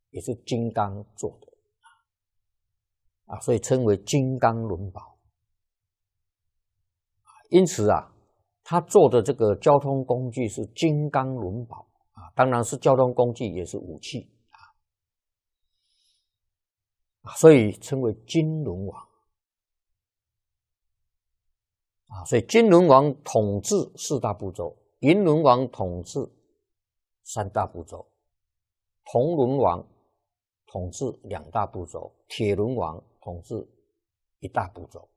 也是金刚做的啊，所以称为金刚轮宝。因此啊，他做的这个交通工具是金刚轮宝啊，当然是交通工具，也是武器啊，所以称为金轮王啊。所以金轮王统治4大部洲，银轮王统治3大部洲，铜轮王统治2大部洲，铁轮王统治1大部洲。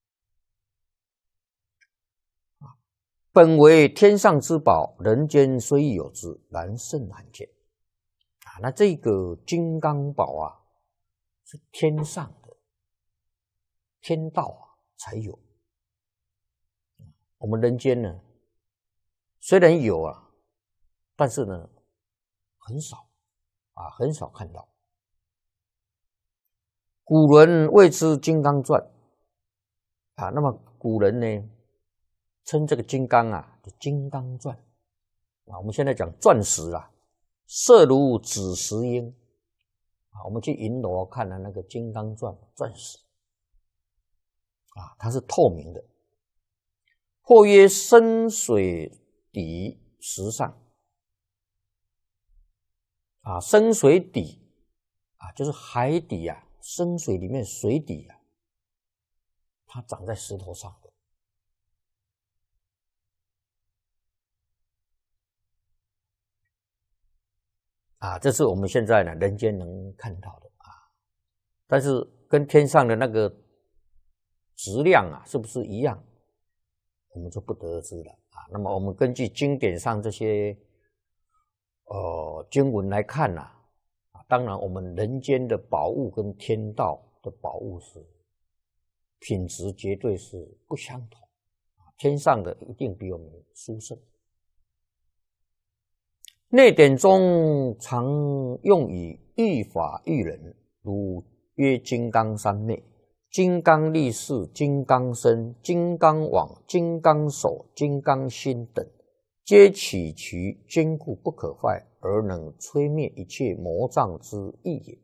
本为天上之宝，人间虽有之，然甚难见啊。那这个金刚宝啊，是天上的天道啊才有。我们人间呢，虽然有啊，但是呢，很少啊，很少看到。古人谓之金刚钻啊，那么古人呢，称这个金刚啊，就金刚钻啊。我们现在讲钻石啊，色如紫石英啊。我们去银楼看的那个金刚钻石啊，它是透明的。或曰深水底石上啊，深水底啊，就是海底啊，深水里面水底啊，它长在石头上的。啊，这是我们现在呢人间能看到的啊，但是跟天上的那个质量啊，是不是一样，我们就不得而知了啊。那么我们根据经典上这些经文来看啊，当然我们人间的宝物跟天道的宝物是品质绝对是不相同，天上的一定比我们殊胜。内典中常用以喻法喻人，如曰金刚三昧、金刚力士、金刚身、金刚网、金刚手、金刚心等，皆起其坚固不可坏，而能摧灭一切魔障之意也。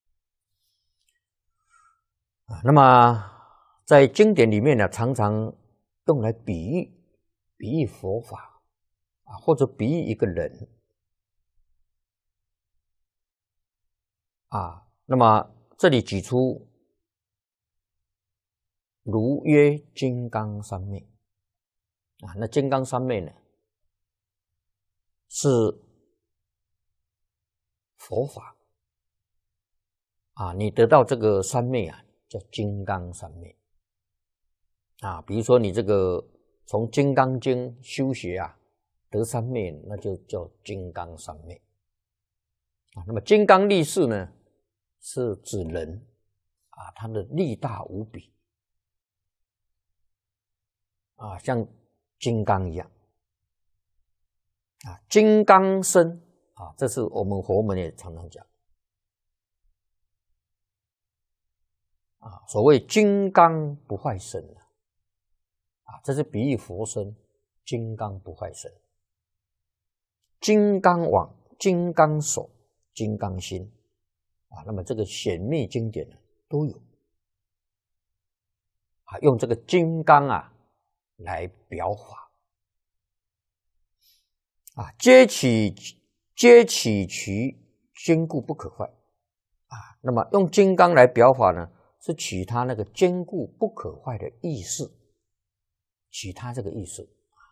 那么在经典里面呢，常常用来比喻佛法啊，或者比喻一个人啊。那么这里举出如曰金刚三昧啊，那金刚三昧呢，是佛法啊，你得到这个三昧啊，叫金刚三昧啊。比如说你这个从《金刚经》修学啊，得三昧，那就叫金刚三昧啊。那么金刚力士呢，是指人啊，他的力大无比啊，像金刚一样啊。金刚身啊，这是我们佛门也常常讲啊，所谓金刚不坏身啊，这是比喻佛身，金刚不坏身。金刚网、金刚手、金刚心啊，那么这个显密经典呢都有啊，用这个金刚啊来表法啊，皆起其坚固不可坏啊。那么用金刚来表法呢，是取它那个坚固不可坏的意思，取它这个意思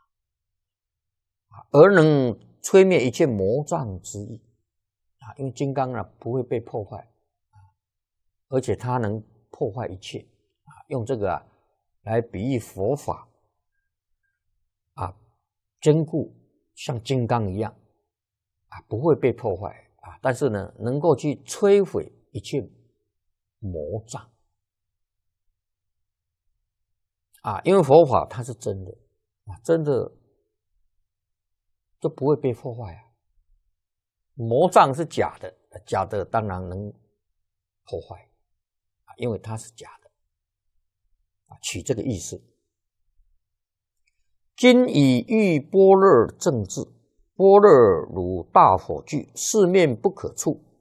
啊，而能摧灭一切魔障之意啊。因为金刚呢不会被破坏啊，而且它能破坏一切啊。用这个啊来比喻佛法啊，坚固像金刚一样啊，不会被破坏啊，但是呢，能够去摧毁一切魔障啊。因为佛法它是真的啊，真的就不会被破坏啊。魔障是假的，假的当然能破坏啊，因为它是假的啊，取这个意思。今以喻般若正智，般若如大火炬，四面不可触，